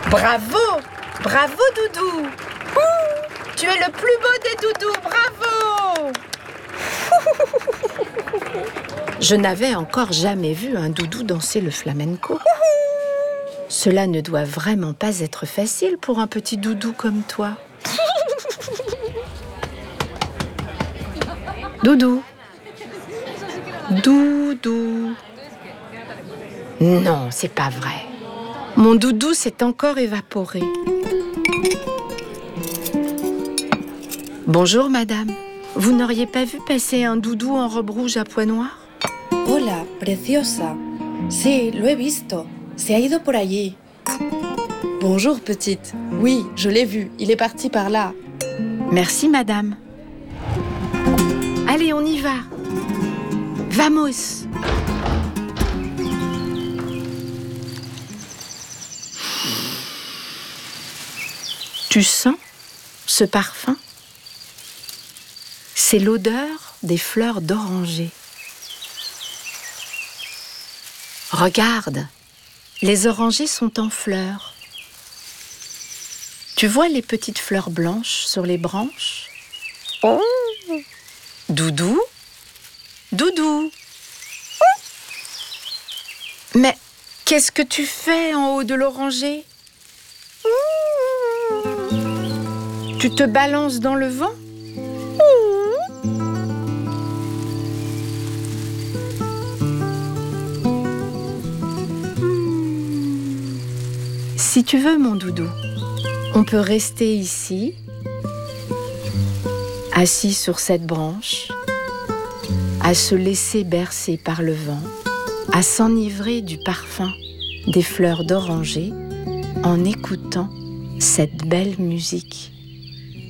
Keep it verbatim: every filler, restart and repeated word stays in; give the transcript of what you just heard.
Bravo! Bravo, Doudou! Ouh, tu es le plus beau des doudous, bravo! Je n'avais encore jamais vu un doudou danser le flamenco. Cela ne doit vraiment pas être facile pour un petit doudou comme toi. Doudou. Doudou. Non, c'est pas vrai. Mon doudou s'est encore évaporé. Bonjour, madame. Vous n'auriez pas vu passer un doudou en robe rouge à pois noirs? Hola, preciosa. Sí, lo he visto. Se ha ido por allí. Bonjour, petite. Oui, je l'ai vu. Il est parti par là. Merci, madame. Allez, on y va. Vamos. Tu sens ce parfum? C'est l'odeur des fleurs d'oranger. Regarde, les orangers sont en fleurs. Tu vois les petites fleurs blanches sur les branches? Oh. Doudou? Doudou? Oh. Mais qu'est-ce que tu fais en haut de l'oranger? Tu te balances dans le vent? Si tu veux, mon doudou, on peut rester ici, assis sur cette branche, à se laisser bercer par le vent, à s'enivrer du parfum des fleurs d'oranger en écoutant cette belle musique.